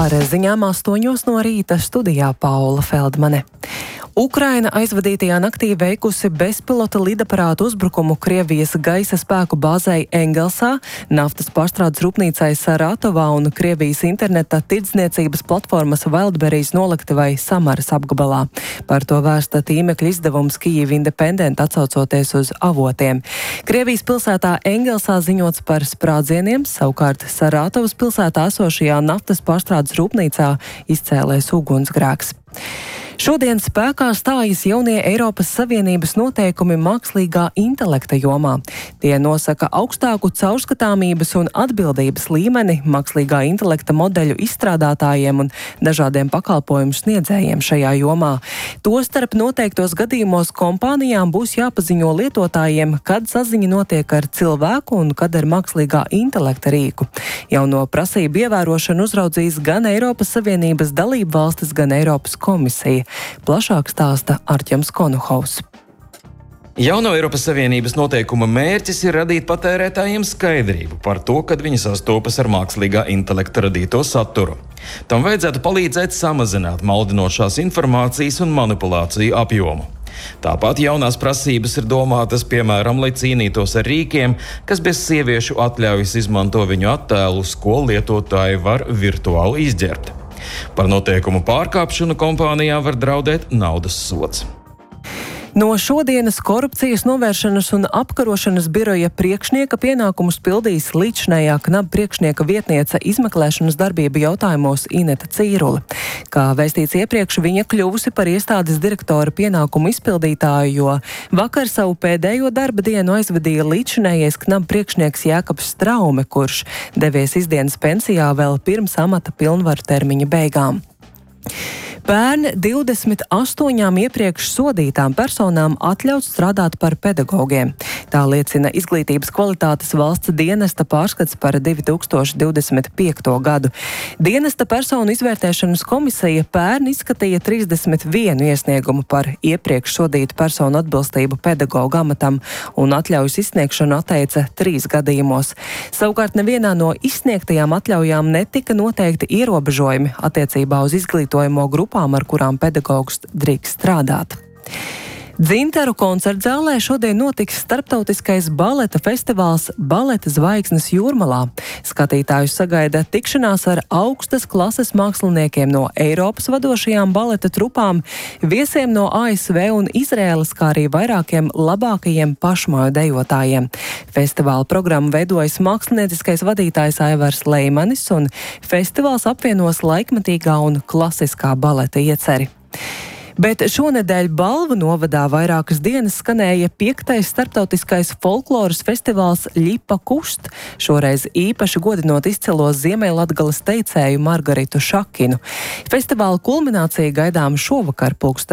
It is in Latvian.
Ar ziņām 8 no rīta studijā Paula Feldmane. Ukraina aizvadītajā naktī veikusi bezpilota lidaparātu uzbrukumu Krievijas gaisa spēku bāzei Engelsā, naftas pārstrādes rūpnīcai Saratovā un Krievijas interneta tirdzniecības platformas Wildberries noliktavai Samaras apgabalā. Par to vērsta tīmekļa izdevums Kyiv Independent atsaucoties uz avotiem. Krievijas pilsētā Engelsā ziņots par sprādzieniem, savukārt Saratovas pilsētā esošajā naftas pārstrādes rūpnīcā izcēlēs ugunsgrēks. Šodien spēkā stājas jaunie Eiropas Savienības noteikumi mākslīgā intelekta jomā. Tie nosaka augstāku caurskatāmības un atbildības līmeni mākslīgā intelekta modeļu izstrādātājiem un dažādiem pakalpojumu sniedzējiem šajā jomā. Tostarp noteiktos gadījumos kompānijām būs jāpaziņo lietotājiem, kad saziņa notiek ar cilvēku un kad ar mākslīgā intelekta rīku. Jauno prasību ievērošanu uzraudzīs gan Eiropas Savienības dalību valstis, gan Eiropas komisija. Plašāk stāsta Arķems Konuhaus. Jauno Eiropas Savienības noteikuma mērķis ir radīt patērētājiem skaidrību par to, kad viņi sastopas ar mākslīgā intelekta radīto saturu. Tam vajadzētu palīdzēt samazināt maldinošās informācijas un manipulāciju apjomu. Tāpat jaunās prasības ir domātas, piemēram, lai cīnītos ar rīkiem, kas bez sieviešu atļaujas izmanto viņu attēlus, ko lietotāji var virtuāli izģerbt. Par noteikumu pārkāpšanu kompānijām var draudēt naudas sods. No šodienas korupcijas novēršanas un apkarošanas biroja priekšnieka pienākumus pildīs līdzinājā KNAB priekšnieka vietniece izmeklēšanas darbību jautājumos Ineta Cīrule. Kā vēstīts iepriekš, viņa kļuvusi par iestādes direktora pienākumu izpildītāju, jo vakar savu pēdējo darba dienu aizvadīja līdzinājais KNAB priekšnieks Jēkabs Straume, kurš devies izdienas pensijā vēl pirms amata pilnvaru termiņa beigām. Pērn 28 iepriekš sodītām personām atļauts strādāt par pedagogiem. Tā liecina Izglītības kvalitātes valsts dienesta pārskats par 2025. gadu. Dienesta personu izvērtēšanas komisija pērn izskatīja 31 iesniegumu par iepriekš sodītu personu atbilstību pedagoga amatam un atļaujas izsniegšanu atteica 3 gadījumos. Savukārt nevienā no izsniegtajām atļaujām netika noteikti ierobežojumi attiecībā uz izglītojamo grupām, ar kurām pedagogs drīkst strādāt. Dzintaru koncertzālē šodien notiks starptautiskais baleta festivāls Baleta zvaigznes Jūrmalā. Skatītājus sagaida tikšanās ar augstas klases māksliniekiem no Eiropas vadošajām baleta trupām, viesiem no ASV un Izraēlas, kā arī vairākiem labākajiem pašmāju dejotājiem. Festivāla programmu veidojas mākslinieckais vadītājs Aivars Leimanis, un festivāls apvienos laikmetīgā un klasiskā baleta ieceri. Bet šonedēļ Balvu novadā vairākas dienas skanēja 5. starptautiskais folkloras festivāls Ļipa Kust, šoreiz īpaši godinot izcilo Ziemeļlatgales teicēju Margaritu Šakinu. Festivāla kulminācija gaidām šovakar 12.